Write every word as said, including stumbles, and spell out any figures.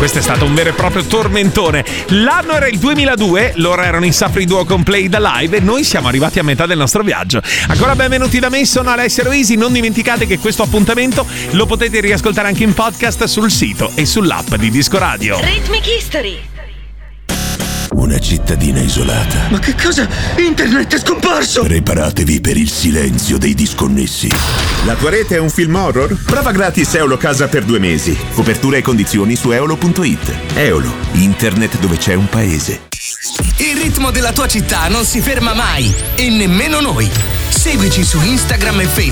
Questo è stato un vero e proprio tormentone. L'anno era il duemiladue, loro erano i Sapri Duo con Play da Live e noi siamo arrivati a metà del nostro viaggio. Ancora benvenuti da me, sono Alessio Roisi. Non dimenticate che questo appuntamento lo potete riascoltare anche in podcast sul sito e sull'app di Disco Radio. Rhythmic History. Una cittadina isolata. Ma che cosa? Internet è scomparso! Preparatevi per il silenzio dei disconnessi. La tua rete è un film horror? Prova gratis Eolo Casa per due mesi. Copertura e condizioni su eolo punto it. Eolo, internet dove c'è un paese. Il ritmo della tua città non si ferma mai e nemmeno noi. Seguici su Instagram e Facebook